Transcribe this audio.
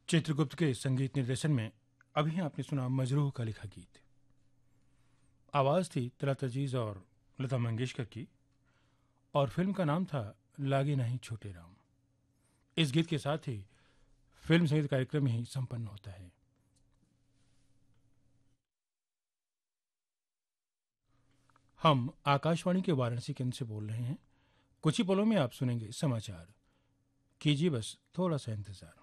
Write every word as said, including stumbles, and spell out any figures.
चित्रगुप्त के संगीत निर्देशन में अभी आपने सुना मजरूह का लिखा गीत। आवाज थी तलत अजीज और लता मंगेशकर की, और फिल्म का नाम था लागे नहीं छोटे राम। इस गीत के साथ ही फिल्म संगीत कार्यक्रम ही संपन्न होता है। हम आकाशवाणी के वाराणसी केंद्र से बोल रहे हैं। कुछ ही पलों में आप सुनेंगे समाचार। कीजिए बस थोड़ा सा इंतजार।